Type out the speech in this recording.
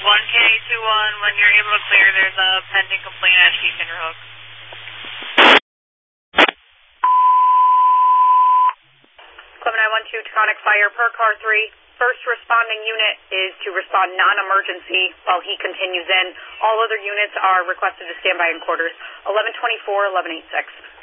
1K21, when you're able to clear, there's a pending complaint at Kinderhook. Clement 912, Taconic Fire, per car 3. First responding unit is to respond non-emergency while he continues in. All other units are requested to stand by in quarters. 1124, 1186.